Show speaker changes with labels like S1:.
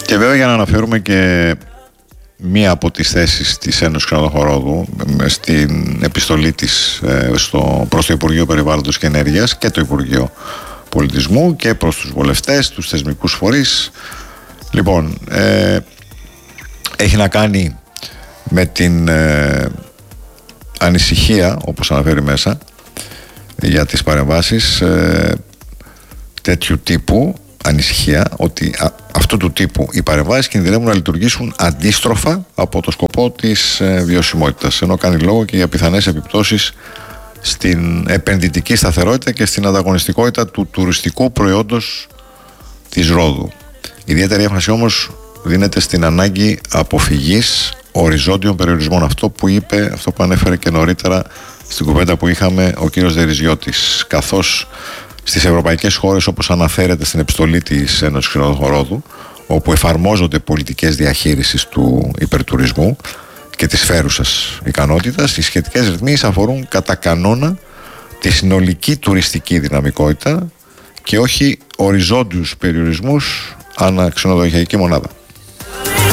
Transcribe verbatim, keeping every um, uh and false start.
S1: Και βέβαια, για να αναφέρουμε και μία από τις θέσεις της Ένωσης Ξενοδοχών Ρόδου στην επιστολή της στο, προς το Υπουργείο Περιβάλλοντος και Ενέργειας και το Υπουργείο Πολιτισμού και προς τους βουλευτές, τους θεσμικούς φορείς. Λοιπόν, ε, έχει να κάνει με την ε, ανησυχία, όπως αναφέρει μέσα, για τις παρεμβάσεις ε, τέτοιου τύπου, ανησυχία ότι α, αυτού του τύπου οι παρεμβάσεις κινδυνεύουν να λειτουργήσουν αντίστροφα από το σκοπό της ε, βιωσιμότητας, ενώ κάνει λόγο και για πιθανές επιπτώσεις στην επενδυτική σταθερότητα και στην ανταγωνιστικότητα του τουριστικού προϊόντος της Ρόδου. Ιδιαίτερη έμφαση όμως δίνεται στην ανάγκη αποφυγής οριζόντιων περιορισμών, αυτό που είπε, αυτό που ανέφερε και νωρίτερα στην κουβέντα που είχαμε ο κύριος Δεριζιώτης, καθώς στις ευρωπαϊκές χώρες, όπως αναφέρεται στην επιστολή της Ένωσης Ξενοδοχών Ρόδου, όπου εφαρμόζονται πολιτικές διαχείρισης του υπερτουρισμού και της φέρουσας ικανότητας, οι σχετικές ρυθμίσεις αφορούν κατά κανόνα τη συνολική τουριστική δυναμικότητα και όχι οριζόντιους περιορισμούς ανά ξενοδοχειακή μονάδα.